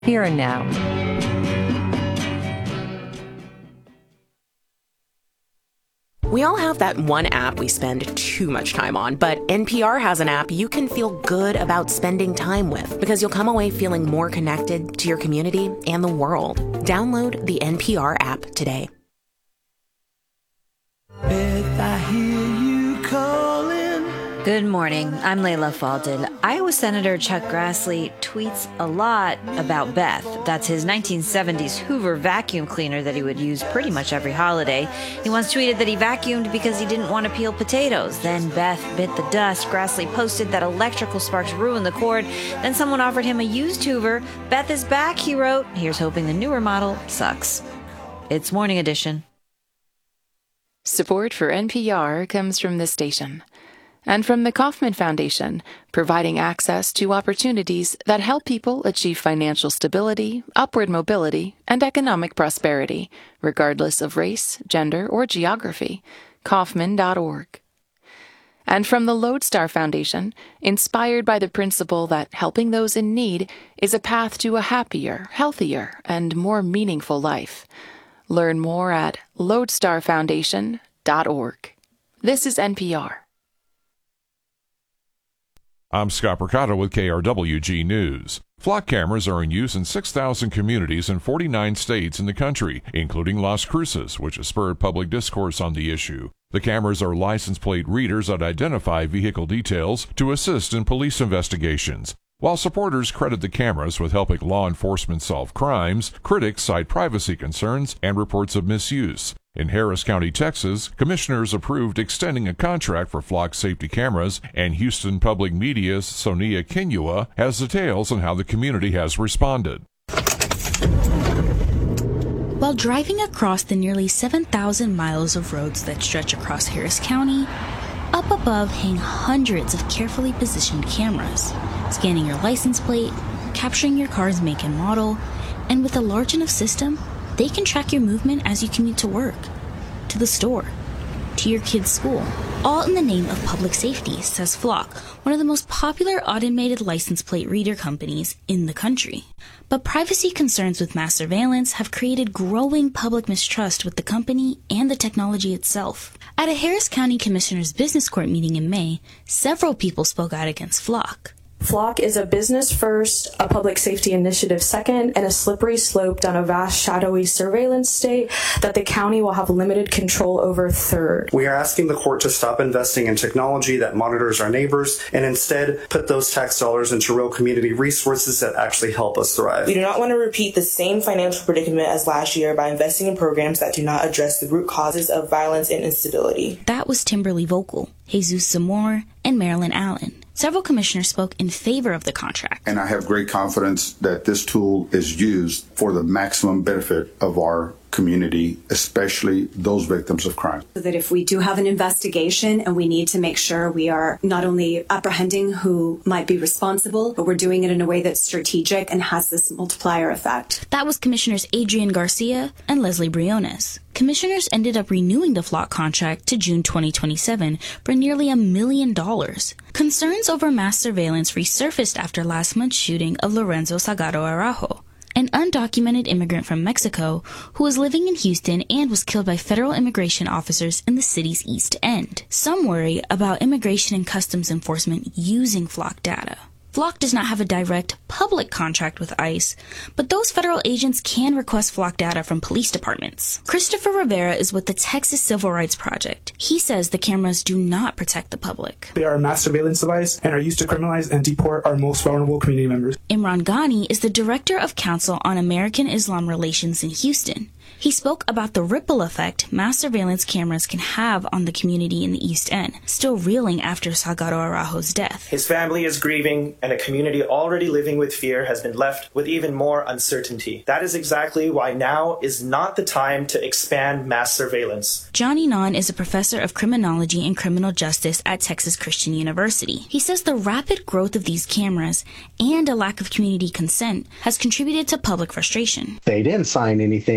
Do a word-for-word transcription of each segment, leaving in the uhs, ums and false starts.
Here and now. We all have that one app we spend too much time on, but N P R has an app you can feel good about spending time with because you'll come away feeling more connected to your community and the world. Download the N P R app today. Beth, I hear you calling. Good morning. I'm Layla Falded. Iowa Senator Chuck Grassley tweets a lot about Beth. That's his nineteen seventies Hoover vacuum cleaner that he would use pretty much every holiday. He once tweeted that he vacuumed because he didn't want to peel potatoes. Then Beth bit the dust. Grassley posted that electrical sparks ruined the cord. Then someone offered him a used Hoover. Beth is back, he wrote. Here's hoping the newer model sucks. It's Morning Edition. Support for N P R comes from this station and from the Kauffman Foundation, providing access to opportunities that help people achieve financial stability, upward mobility, and economic prosperity, regardless of race, gender, or geography. Kauffman dot org. And from the Lodestar Foundation, inspired by the principle that helping those in need is a path to a happier, healthier, and more meaningful life. Learn more at lodestar foundation dot org. This is N P R. I'm Scott Percato with K R W G News. Flock cameras are in use in six thousand communities in forty-nine states in the country, including Las Cruces, which has spurred public discourse on the issue. The cameras are license plate readers that identify vehicle details to assist in police investigations. While supporters credit the cameras with helping law enforcement solve crimes, critics cite privacy concerns and reports of misuse. In Harris County, Texas, commissioners approved extending a contract for flock safety cameras, and Houston Public Media's Sonia Kinua has details on how the community has responded. While driving across the nearly seven thousand miles of roads that stretch across Harris County, up above hang hundreds of carefully positioned cameras, scanning your license plate, capturing your car's make and model, and with a large enough system, they can track your movement as you commute to work, to the store, to your kid's school, all in the name of public safety, says Flock, one of the most popular automated license plate reader companies in the country. But privacy concerns with mass surveillance have created growing public mistrust with the company and the technology itself. At a Harris County Commissioner's Business Court meeting in May, several people spoke out against Flock. Flock is a business first, a public safety initiative second, and a slippery slope down a vast shadowy surveillance state that the county will have limited control over third. We are asking the court to stop investing in technology that monitors our neighbors and instead put those tax dollars into real community resources that actually help us thrive. We do not want to repeat the same financial predicament as last year by investing in programs that do not address the root causes of violence and instability. That was Timberly Vocal, Jesus Zamora, and Marilyn Allen. Several commissioners spoke in favor of the contract. And I have great confidence that this tool is used for the maximum benefit of our community, especially those victims of crime. So that if we do have an investigation and we need to make sure we are not only apprehending who might be responsible, but we're doing it in a way that's strategic and has this multiplier effect. That was Commissioners Adrian Garcia and Leslie Briones. Commissioners ended up renewing the Flock contract to June twenty twenty-seven for nearly a million dollars. Concerns over mass surveillance resurfaced after last month's shooting of Lorenzo Salgado Araujo, an undocumented immigrant from Mexico who was living in Houston and was killed by federal immigration officers in the city's East End. Some worry about Immigration and Customs Enforcement using Flock data. Flock does not have a direct public contract with ICE, but those federal agents can request Flock data from police departments. Christopher Rivera is with the Texas Civil Rights Project. He says the cameras do not protect the public. They are a mass surveillance device and are used to criminalize and deport our most vulnerable community members. Imran Ghani is the Director of Council on American Islam Relations in Houston. He spoke about the ripple effect mass surveillance cameras can have on the community in the East End, still reeling after Salgado Araujo's death. His family is grieving, and a community already living with fear has been left with even more uncertainty. That is exactly why now is not the time to expand mass surveillance. Johnny Nahn is a professor of criminology and criminal justice at Texas Christian University. He says the rapid growth of these cameras and a lack of community consent has contributed to public frustration. They didn't sign anything saying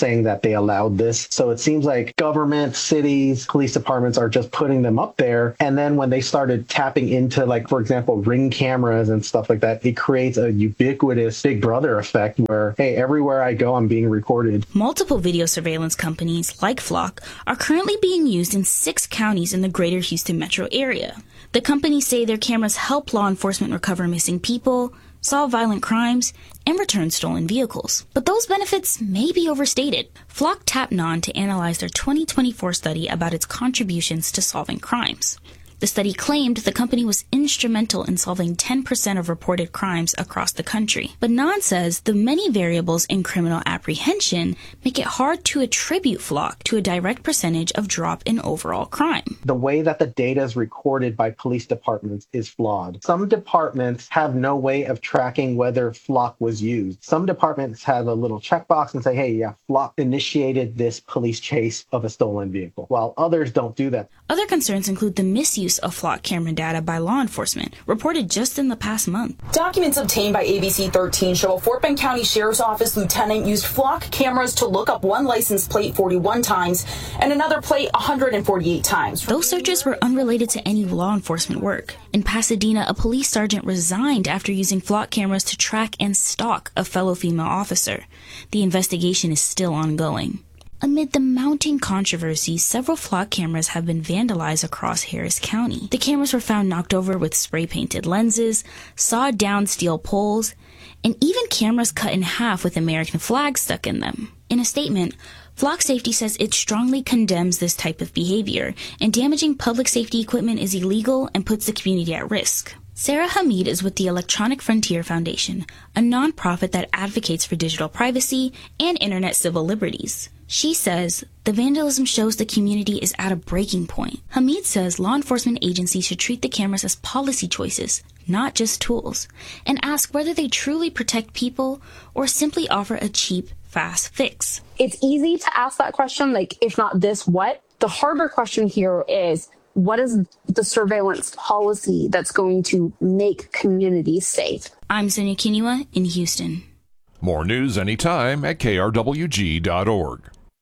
saying that they allowed this. So it seems like government, cities, police departments are just putting them up there. And then when they started tapping into, like, for example, Ring cameras and stuff like that, it creates a ubiquitous Big Brother effect where, hey, everywhere I go, I'm being recorded. Multiple video surveillance companies, like Flock, are currently being used in six counties in the greater Houston metro area. The companies say their cameras help law enforcement recover missing people, solve violent crimes, and return stolen vehicles. But those benefits may be overstated. Flock tapped NON to analyze their twenty twenty-four study about its contributions to solving crimes. The study claimed the company was instrumental in solving ten percent of reported crimes across the country. But NON says the many variables in criminal apprehension make it hard to attribute Flock to a direct percentage of drop in overall crime. The way that the data is recorded by police departments is flawed. Some departments have no way of tracking whether Flock was used. Some departments have a little checkbox and say, hey, yeah, Flock initiated this police chase of a stolen vehicle, while others don't do that. Other concerns include the misuse of Flock camera data by law enforcement, reported just in the past month. Documents obtained by A B C thirteen show a Fort Bend County Sheriff's Office lieutenant used Flock cameras to look up one license plate forty-one times and another plate one hundred forty-eight times. Those searches were unrelated to any law enforcement work. In Pasadena, a police sergeant resigned after using Flock cameras to track and stalk a fellow female officer. The investigation is still ongoing. Amid the mounting controversy, several Flock cameras have been vandalized across Harris County. The cameras were found knocked over with spray-painted lenses, sawed down steel poles, and even cameras cut in half with American flags stuck in them. In a statement, Flock Safety says it strongly condemns this type of behavior, and damaging public safety equipment is illegal and puts the community at risk. Sarah Hamid is with the Electronic Frontier Foundation, a nonprofit that advocates for digital privacy and internet civil liberties. She says the vandalism shows the community is at a breaking point. Hamid says law enforcement agencies should treat the cameras as policy choices, not just tools, and ask whether they truly protect people or simply offer a cheap, fast fix. It's easy to ask that question, like, if not this, what? The harder question here is, what is the surveillance policy that's going to make communities safe? I'm Sonia Kinua in Houston. More news anytime at K R W G dot org.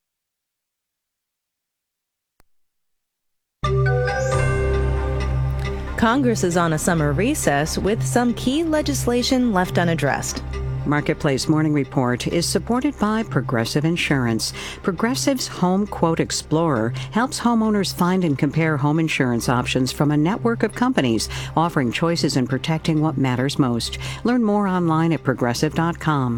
Congress is on a summer recess with some key legislation left unaddressed. Marketplace Morning Report is supported by Progressive Insurance. Progressive's Home Quote Explorer helps homeowners find and compare home insurance options from a network of companies, offering choices and protecting what matters most. Learn more online at progressive dot com.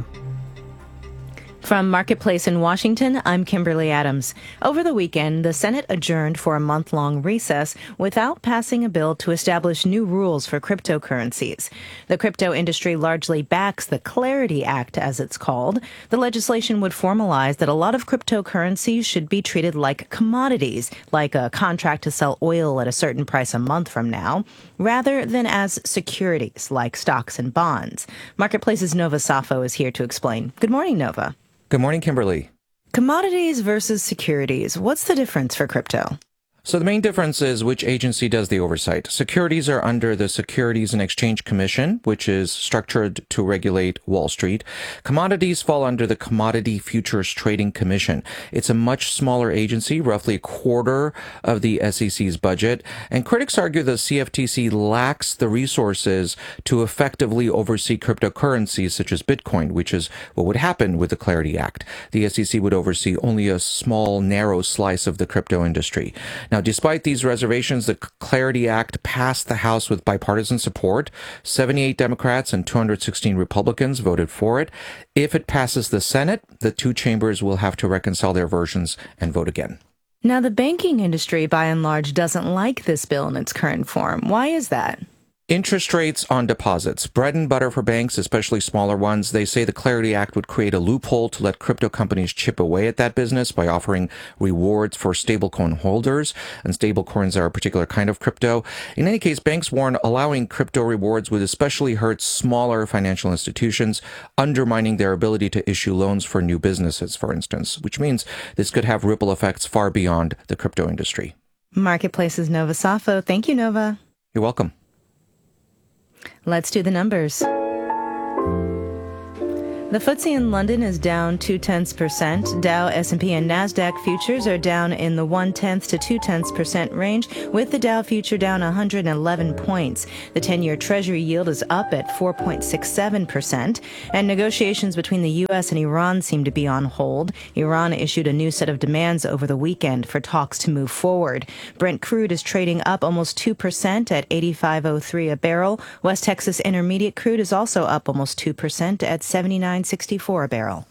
From Marketplace in Washington, I'm Kimberly Adams. Over the weekend, the Senate adjourned for a month-long recess without passing a bill to establish new rules for cryptocurrencies. The crypto industry largely backs the Clarity Act, as it's called. The legislation would formalize that a lot of cryptocurrencies should be treated like commodities, like a contract to sell oil at a certain price a month from now, rather than as securities, like stocks and bonds. Marketplace's Nova Safo is here to explain. Good morning, Nova. Good morning, Kimberly. Commodities versus securities. What's the difference for crypto? So the main difference is which agency does the oversight. Securities are under the Securities and Exchange Commission, which is structured to regulate Wall Street. Commodities fall under the Commodity Futures Trading Commission. It's a much smaller agency, roughly a quarter of the S E C's budget. And critics argue the C F T C lacks the resources to effectively oversee cryptocurrencies such as Bitcoin, which is what would happen with the Clarity Act. The S E C would oversee only a small, narrow slice of the crypto industry. Now, despite these reservations, the Clarity Act passed the House with bipartisan support. seventy-eight Democrats and two hundred sixteen Republicans voted for it. If it passes the Senate, the two chambers will have to reconcile their versions and vote again. Now, the banking industry, by and large, doesn't like this bill in its current form. Why is that? Interest rates on deposits. Bread and butter for banks, especially smaller ones. They say the Clarity Act would create a loophole to let crypto companies chip away at that business by offering rewards for stablecoin holders. And stablecoins are a particular kind of crypto. In any case, banks warn allowing crypto rewards would especially hurt smaller financial institutions, undermining their ability to issue loans for new businesses, for instance, which means this could have ripple effects far beyond the crypto industry. Marketplace's Nova Safo. Thank you, Nova. You're welcome. Let's do the numbers. The The F T S E in London is down two-tenths percent. Dow, S and P, and NASDAQ futures are down in the one-tenth to two-tenths percent range, with the Dow future down one hundred eleven points. The ten-year Treasury yield is up at four point six seven percent, and negotiations between the U S and Iran seem to be on hold. Iran issued a new set of demands over the weekend for talks to move forward. Brent crude is trading up almost two percent at eighty-five oh three a barrel. West Texas Intermediate crude is also up almost two percent at seventy-nine sixty-four a barrel.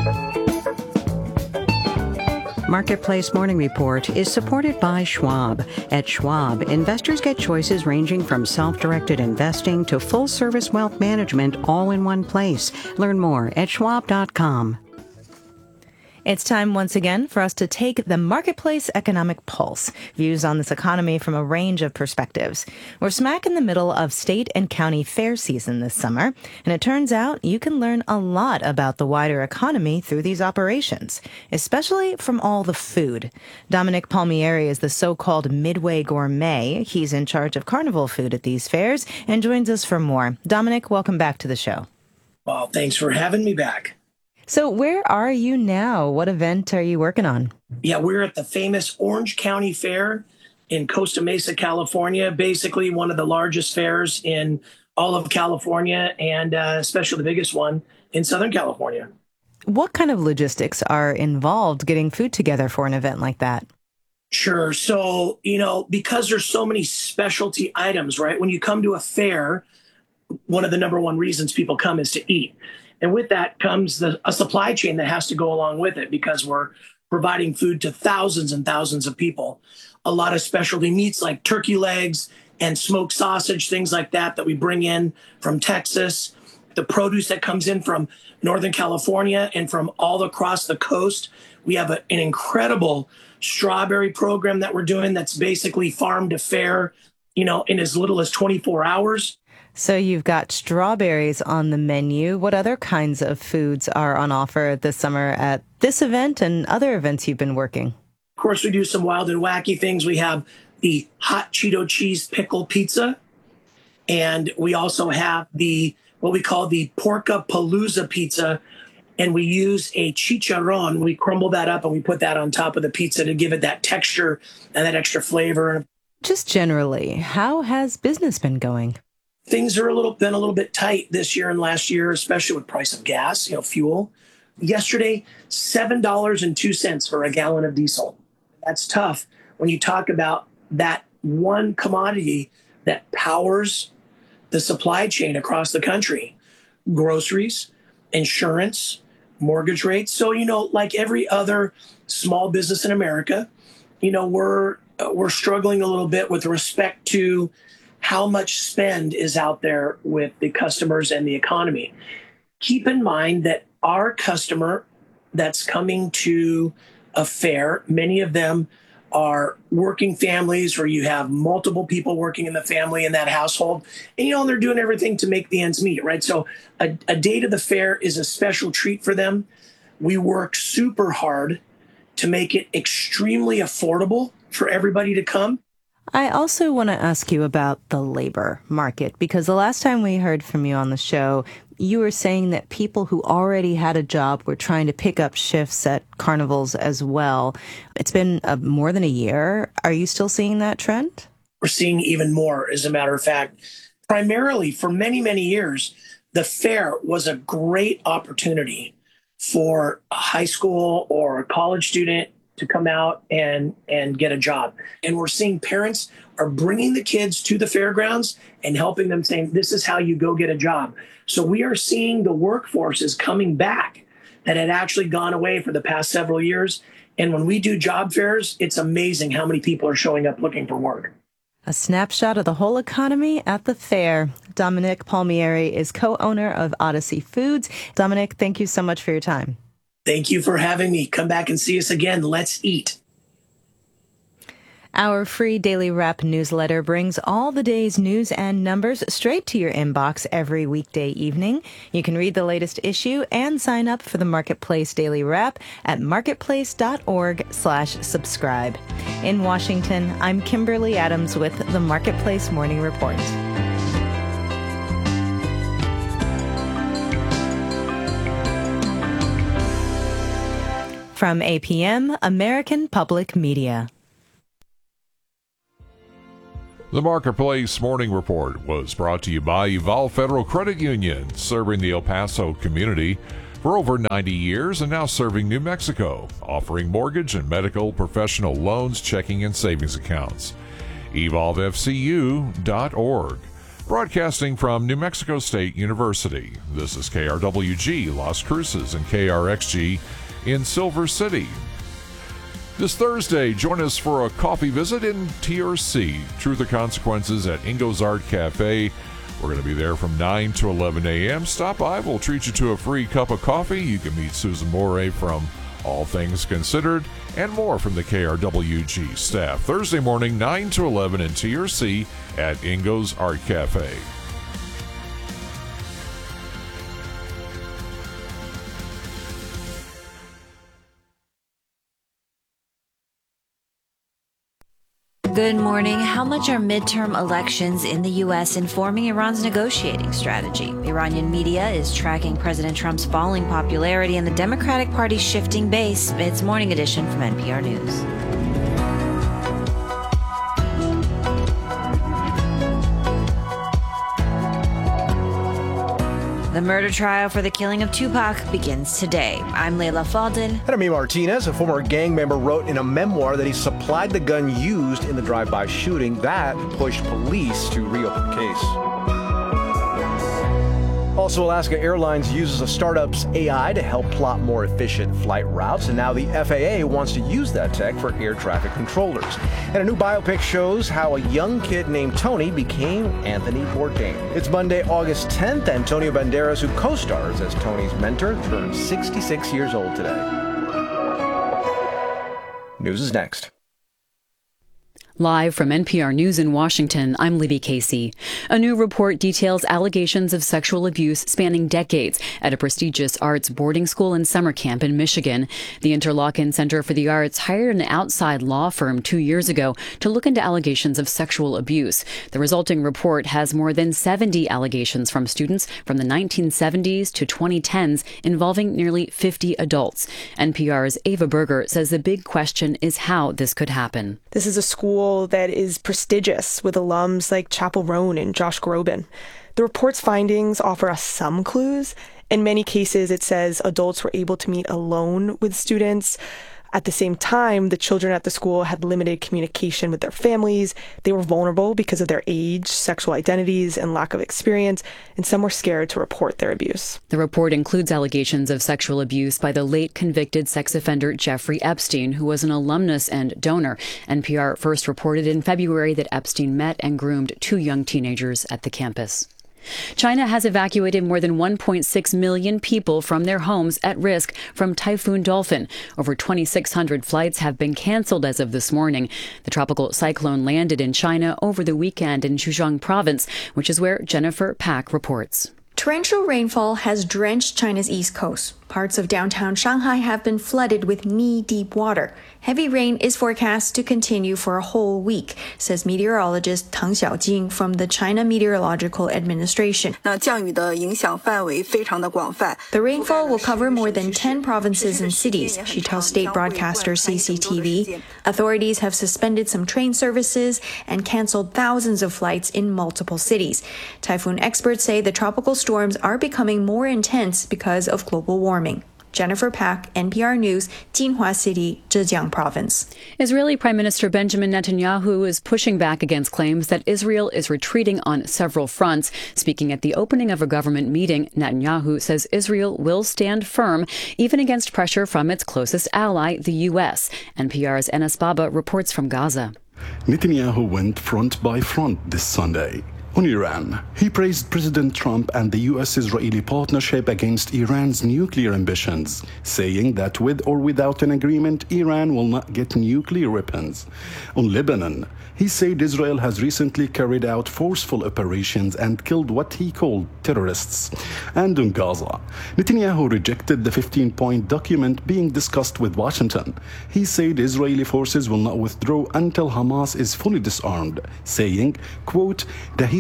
Marketplace Morning Report is supported by Schwab. At Schwab, investors get choices ranging from self-directed investing to full-service wealth management all in one place. Learn more at schwab dot com. It's time once again for us to take the Marketplace Economic Pulse, views on this economy from a range of perspectives. We're smack in the middle of state and county fair season this summer, and it turns out you can learn a lot about the wider economy through these operations, especially from all the food. Dominic Palmieri is the so-called Midway Gourmet. He's in charge of carnival food at these fairs and joins us for more. Dominic, welcome back to the show. Well, thanks for having me back. So where are you now? What event are you working on? Yeah, we're at the famous Orange County Fair in Costa Mesa, California, basically one of the largest fairs in all of California, and uh, especially the biggest one in Southern California. What kind of logistics are involved getting food together for an event like that? Sure. So, you know, because there's so many specialty items, right? When you come to a fair, one of the number one reasons people come is to eat. And with that comes the, a supply chain that has to go along with it, because we're providing food to thousands and thousands of people. A lot of specialty meats like turkey legs and smoked sausage, things like that, that we bring in from Texas. The produce that comes in from Northern California and from all across the coast. We have a, an incredible strawberry program that we're doing that's basically farm to fair, you know, in as little as twenty-four hours. So you've got strawberries on the menu. What other kinds of foods are on offer this summer at this event and other events you've been working? Of course, we do some wild and wacky things. We have the hot Cheeto cheese pickle pizza. And we also have the what we call the Porca Palooza pizza. And we use a chicharron. We crumble that up and we put that on top of the pizza to give it that texture and that extra flavor. Just generally, how has business been going? Things are a little been a little bit tight this year and last year, especially with price of gas, you know, fuel. Yesterday, seven dollars and two cents for a gallon of diesel. That's tough when you talk about that one commodity that powers the supply chain across the country. Groceries, insurance, mortgage rates. So, you know, like every other small business in America, you know, we're we're struggling a little bit with respect to how much spend is out there with the customers and the economy. Keep in mind that our customer that's coming to a fair, many of them are working families where you have multiple people working in the family in that household. And, you know, they're doing everything to make the ends meet, right? So a, a day to the fair is a special treat for them. We work super hard to make it extremely affordable for everybody to come. I also want to ask you about the labor market, because the last time we heard from you on the show, you were saying that people who already had a job were trying to pick up shifts at carnivals as well. It's been uh, more than a year. Are you still seeing that trend? We're seeing even more, as a matter of fact. Primarily, for many, many years, the fair was a great opportunity for a high school or a college student to come out and, and get a job. And we're seeing parents are bringing the kids to the fairgrounds and helping them, saying, this is how you go get a job. So we are seeing the workforce is coming back that had actually gone away for the past several years. And when we do job fairs, it's amazing how many people are showing up looking for work. A snapshot of the whole economy at the fair. Dominic Palmieri is co-owner of Odyssey Foods. Dominic, thank you so much for your time. Thank you for having me. Come back and see us again. Let's eat. Our free Daily Wrap newsletter brings all the day's news and numbers straight to your inbox every weekday evening. You can read the latest issue and sign up for the Marketplace Daily Wrap at marketplace.org slash subscribe. In Washington, I'm Kimberly Adams with the Marketplace Morning Report. From A P M, American Public Media. The Marketplace Morning Report was brought to you by Evolve Federal Credit Union, serving the El Paso community for over ninety years and now serving New Mexico, offering mortgage and medical professional loans, checking and savings accounts. evolve f c u dot org. Broadcasting from New Mexico State University, this is K R W G Las Cruces and K R X G in Silver City. This Thursday, join us for a coffee visit in T R C, Truth or Consequences at Ingo's Art Cafe. We're going to be there from nine to eleven a.m. Stop by. We'll treat you to a free cup of coffee. You can meet Susan Moray from All Things Considered and more from the K R W G staff. Thursday morning, nine to eleven in T R C at Ingo's Art Cafe. Good morning. How much are midterm elections in the U S informing Iran's negotiating strategy? Iranian media is tracking President Trump's falling popularity and the Democratic Party's shifting base. It's Morning Edition from N P R News. The murder trial for the killing of Tupac begins today. I'm Layla Faldin. And I'm E. Martinez. A former gang member wrote in a memoir that he supplied the gun used in the drive-by shooting. That pushed police to reopen the case. Also, Alaska Airlines uses a startup's A I to help plot more efficient flight routes, and now the F A A wants to use that tech for air traffic controllers. And a new biopic shows how a young kid named Tony became Anthony Bourdain. It's Monday, August tenth. Antonio Banderas, who co-stars as Tony's mentor, turns sixty-six years old today. News is next. Live from N P R News in Washington, I'm Libby Casey. A new report details allegations of sexual abuse spanning decades at a prestigious arts boarding school and summer camp in Michigan. The Interlochen Center for the Arts hired an outside law firm two years ago to look into allegations of sexual abuse. The resulting report has more than seventy allegations from students from the nineteen seventies to twenty tens involving nearly fifty adults. N P R's Ava Berger says the big question is how this could happen. This is a school that is prestigious with alums like Chappell Roan and Josh Groban. The report's findings offer us some clues. In many cases, it says adults were able to meet alone with students. At the same time, the children at the school had limited communication with their families. They were vulnerable because of their age, sexual identities, and lack of experience, and some were scared to report their abuse. The report includes allegations of sexual abuse by the late convicted sex offender Jeffrey Epstein, who was an alumnus and donor. N P R first reported in February that Epstein met and groomed two young teenagers at the campus. China has evacuated more than one point six million people from their homes at risk from Typhoon Dolphin. Over twenty-six hundred flights have been canceled as of this morning. The tropical cyclone landed in China over the weekend in Zhejiang province, which is where Jennifer Pack reports. Torrential rainfall has drenched China's east coast. Parts of downtown Shanghai have been flooded with knee-deep water. Heavy rain is forecast to continue for a whole week, says meteorologist Tang Xiaojing from the China Meteorological Administration. The rainfall will cover more than ten provinces and cities, she tells state broadcaster C C T V. Authorities have suspended some train services and canceled thousands of flights in multiple cities. Typhoon experts say the tropical storms are becoming more intense because of global warming. Jennifer Pack, N P R News, Jinhua City, Zhejiang Province. Israeli Prime Minister Benjamin Netanyahu is pushing back against claims that Israel is retreating on several fronts. Speaking at the opening of a government meeting, Netanyahu says Israel will stand firm, even against pressure from its closest ally, the U S. N P R's Enes Baba reports from Gaza. Netanyahu went front by front this Sunday. On Iran, he praised President Trump and the U S-Israeli partnership against Iran's nuclear ambitions, saying that with or without an agreement, Iran will not get nuclear weapons. On Lebanon, he said Israel has recently carried out forceful operations and killed what he called terrorists. And on Gaza, Netanyahu rejected the fifteen-point document being discussed with Washington. He said Israeli forces will not withdraw until Hamas is fully disarmed, saying, quote, the heavy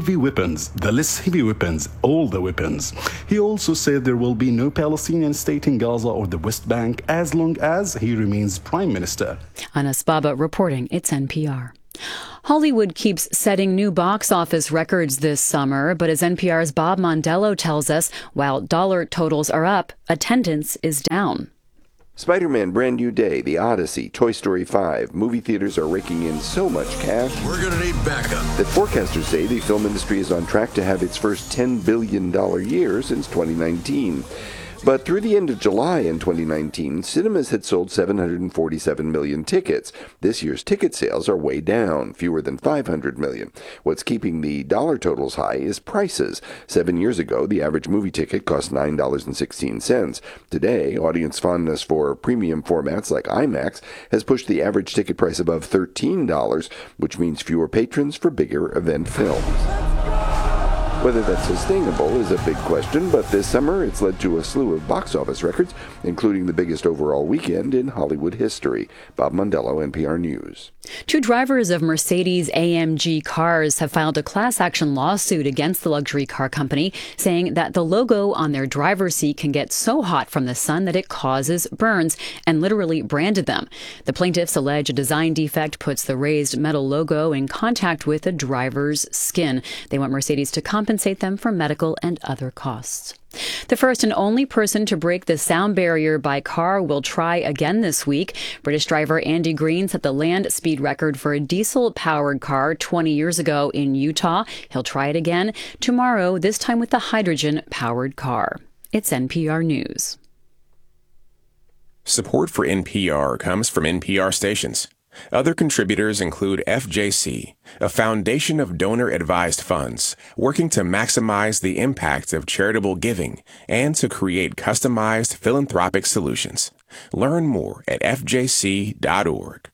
heavy weapons, the less heavy weapons, all the weapons. He also said there will be no Palestinian state in Gaza or the West Bank as long as he remains prime minister. Anas Baba reporting. It's N P R. Hollywood keeps setting new box office records this summer, but as N P R's Bob Mondello tells us, while dollar totals are up, attendance is down. Spider-Man Brand New Day, The Odyssey, Toy Story five, movie theaters are raking in so much cash. We're going to need backup. That forecasters say the film industry is on track to have its first ten billion dollars year since twenty nineteen. But through the end of July in twenty nineteen, cinemas had sold seven hundred forty-seven million tickets. This year's ticket sales are way down, fewer than five hundred million. What's keeping the dollar totals high is prices. Seven years ago, the average movie ticket cost nine dollars and sixteen cents. Today, audience fondness for premium formats like IMAX has pushed the average ticket price above thirteen dollars, which means fewer patrons for bigger event films. Whether that's sustainable is a big question, but this summer it's led to a slew of box office records, including the biggest overall weekend in Hollywood history. Bob Mondello, N P R News. Two drivers of Mercedes A M G cars have filed a class action lawsuit against the luxury car company, saying that the logo on their driver's seat can get so hot from the sun that it causes burns, and literally branded them. The plaintiffs allege a design defect puts the raised metal logo in contact with the driver's skin. They want Mercedes to compensate compensate them for medical and other costs. The first and only person to break the sound barrier by car will try again this week. British driver Andy Green set the land speed record for a diesel-powered car twenty years ago in Utah. He'll try it again tomorrow, this time with the hydrogen-powered car. It's N P R News. Support for N P R comes from N P R stations. Other contributors include F J C, a foundation of donor-advised funds working to maximize the impact of charitable giving and to create customized philanthropic solutions. Learn more at F J C dot org.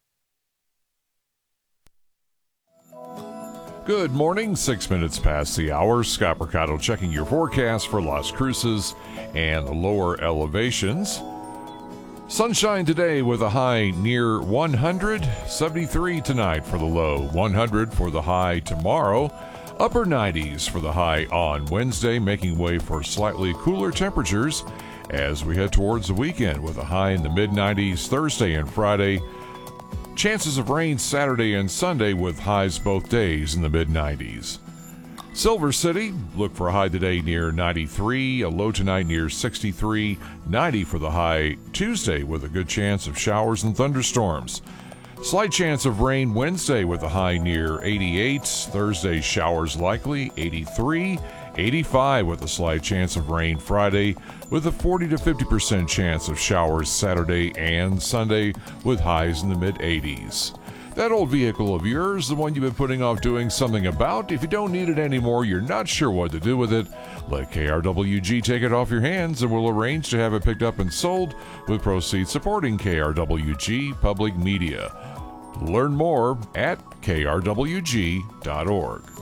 Good morning, six minutes past the hour. Scott Mercado checking your forecast for Las Cruces and the lower elevations. Sunshine today with a high near one hundred, seventy-three tonight for the low, one hundred for the high tomorrow, upper nineties for the high on Wednesday, making way for slightly cooler temperatures as we head towards the weekend with a high in the mid nineties Thursday and Friday. Chances of rain Saturday and Sunday with highs both days in the mid nineties. Silver City, look for a high today near ninety-three, a low tonight near sixty-three, ninety for the high Tuesday with a good chance of showers and thunderstorms. Slight chance of rain Wednesday with a high near eighty-eight, Thursday showers likely, eighty-three, eighty-five with a slight chance of rain Friday with a forty to fifty percent chance of showers Saturday and Sunday with highs in the mid eighties. That old vehicle of yours, the one you've been putting off doing something about, if you don't need it anymore, you're not sure what to do with it, let K R W G take it off your hands and we'll arrange to have it picked up and sold with proceeds supporting K R W G Public Media. Learn more at K R W G dot org.